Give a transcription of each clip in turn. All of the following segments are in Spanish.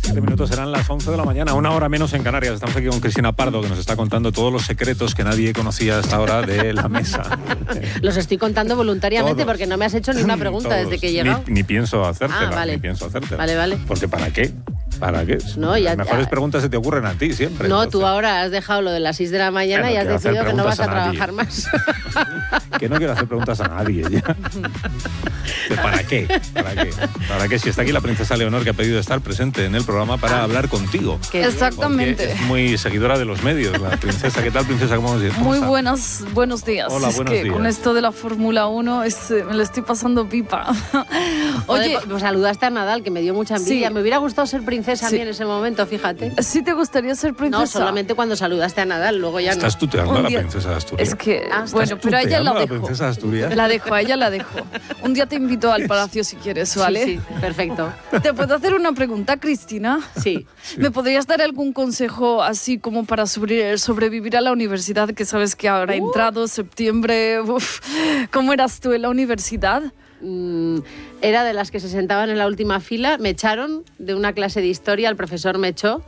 7 minutos serán las 11 de la mañana, una hora menos en Canarias. Estamos aquí con Cristina Pardo, que nos está contando todos los secretos que nadie conocía hasta ahora de la mesa. Los estoy contando voluntariamente porque no me has hecho ni una pregunta desde que he llegado. Ni pienso hacértela, vale. ni pienso hacértela. Vale. Porque ¿para qué? ¿Para qué? No, Las mejores preguntas se te ocurren a ti siempre. No, entonces. Tú ahora has dejado lo de las 6 de la mañana y has decidido que no vas a trabajar más. Que no quiero hacer preguntas a nadie ya. ¿Para qué? ¿Para qué? Si está aquí la princesa Leonor, que ha pedido estar presente en el programa para hablar contigo. Exactamente. Es muy seguidora de los medios, la princesa. ¿Qué tal, princesa? ¿Cómo está? Muy buenos días. Hola, buenos días. Con esto de la Fórmula 1 me lo estoy pasando pipa. Oye, pues saludaste a Nadal, que me dio mucha envidia. Sí. Me hubiera gustado ser princesa a mí en ese momento, fíjate. ¿Sí te gustaría ser princesa? No, solamente cuando saludaste a Nadal, luego ya Estás tuteando a la princesa de Asturias. Es que, bueno, pero a ella la dejo. Princesa de Asturias? La dejo, a ella la dejo. Un día te invito al palacio si quieres, ¿vale? Sí, perfecto. ¿Te puedo hacer una pregunta, Cristina? Sí. ¿Me podrías dar algún consejo así como para sobrevivir a la universidad, que sabes que ahora ha entrado septiembre? Uf, ¿cómo eras tú en la universidad? Era de las que se sentaban en la última fila. Me echaron de una clase de historia, el profesor me echó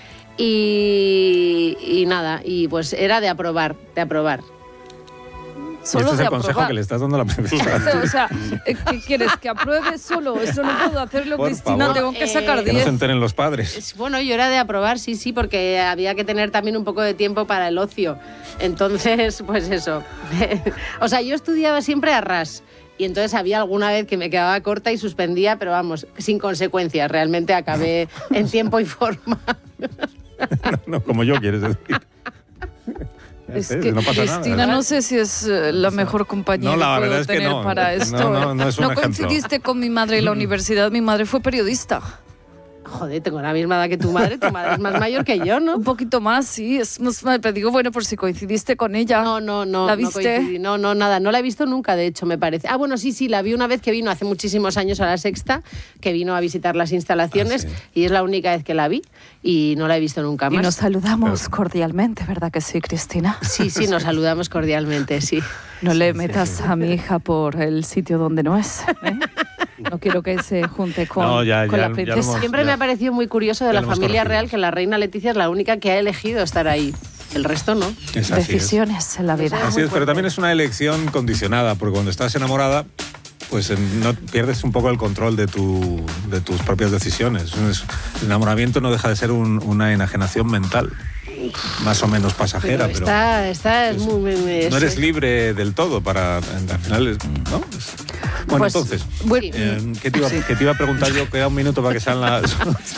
y nada, y pues era de aprobar. Solo este es el de consejo aprobar. que le estás dando a la princesa. O sea, ¿qué quieres? ¿Que apruebe solo? Eso no puedo hacerlo, Por Cristina, favor. tengo que sacar Que no 10. se enteren los padres. Bueno, yo era de aprobar, sí, porque había que tener también un poco de tiempo para el ocio. Entonces, pues eso. O sea, yo estudiaba siempre a ras. Y entonces había alguna vez que me quedaba corta y suspendía, pero vamos, sin consecuencias. Realmente acabé en tiempo y forma. No, como yo, quieres decir. Es que no pasa Cristina, nada. no sé si es la mejor compañía No, la que verdad puedo es que tener no. para esto. No es un ejemplo. coincidiste con mi madre en la universidad, mi madre fue periodista. Joder, tengo la misma edad que tu madre es más mayor que yo, ¿no? Un poquito más, sí, es más, pero digo, bueno, por si coincidiste con ella. No. ¿La viste? No, nada, no la he visto nunca, de hecho, me parece. Ah, bueno, sí, la vi una vez que vino hace muchísimos años a La Sexta, que vino a visitar las instalaciones y es la única vez que la vi y no la he visto nunca más. Y nos saludamos cordialmente, ¿verdad que sí, Cristina? Sí, nos saludamos cordialmente, sí. No le metas a mi hija por el sitio donde no es, ¿eh? No quiero que se junte con la princesa. Siempre me ha parecido muy curioso de la familia conocido. real que la reina Leticia es la única que ha elegido estar ahí. El resto no. Decisiones en la vida. Así es, pero también es una elección condicionada, porque cuando estás enamorada, pues no pierdes un poco el control de tus propias decisiones. El enamoramiento no deja de ser una enajenación mental, más o menos pasajera, pero es muy... no eres libre del todo para, al final, ¿no? Bueno, pues, entonces, sí. ¿qué te iba a preguntar yo? Queda un minuto para que sean las...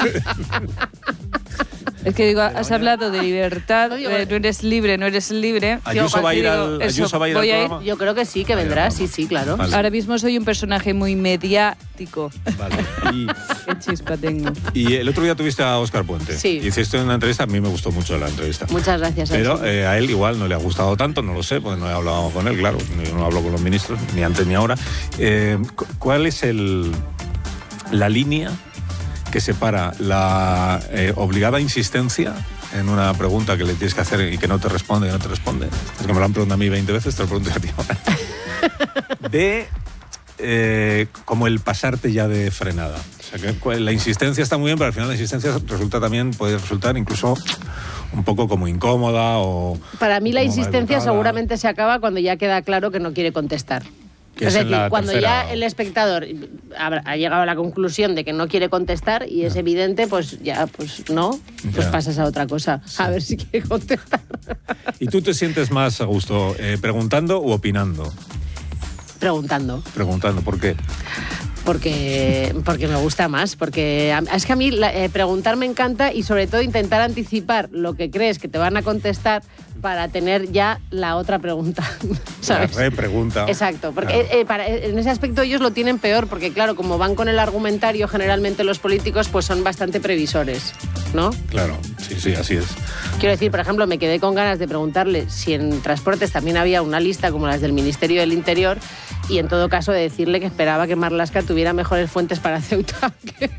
Es que digo, has hablado de libertad, no eres libre. ¿Ayuso va a ir al programa? Yo creo que sí, que vendrá, sí, claro. Vale. Ahora mismo soy un personaje muy mediático. Vale. Qué chispa tengo. Y el otro día tuviste a Óscar Puente. Sí. Hiciste una entrevista, a mí me gustó mucho la entrevista. Muchas gracias. Pero a él igual no le ha gustado tanto, no lo sé, porque no he hablado con él, claro. Yo no hablo con los ministros, ni antes ni ahora. ¿Cuál es la línea que separa la obligada insistencia en una pregunta que le tienes que hacer y que no te responde? Es que me lo han preguntado a mí 20 veces, te lo pregunto a ti ahora. De como el pasarte ya de frenada. O sea, que la insistencia está muy bien, pero al final la insistencia puede resultar incluso un poco como incómoda o... Para mí la insistencia educada. Seguramente se acaba cuando ya queda claro que no quiere contestar. Es decir, cuando ya el espectador ha llegado a la conclusión de que no quiere contestar y es evidente, pues ya, pues no, pues pasas a otra cosa, a ver si quiere contestar. ¿Y tú te sientes más a gusto preguntando u opinando? Preguntando. Preguntando, ¿por qué? Porque me gusta más, porque es que a mí preguntar me encanta y sobre todo intentar anticipar lo que crees que te van a contestar para tener ya la otra pregunta, ¿sabes? La repregunta. Exacto, porque claro. En ese aspecto ellos lo tienen peor, porque claro, como van con el argumentario, generalmente los políticos pues son bastante previsores, ¿no? Claro, sí, así es. Quiero decir, por ejemplo, me quedé con ganas de preguntarle si en transportes también había una lista como las del Ministerio del Interior y en todo caso de decirle que esperaba que Marlaska tuviera mejores fuentes para Ceuta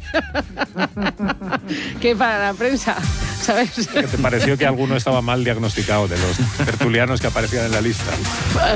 que para la prensa, ¿sabes? ¿Te pareció que alguno estaba mal diagnosticado de los tertulianos que aparecían en la lista?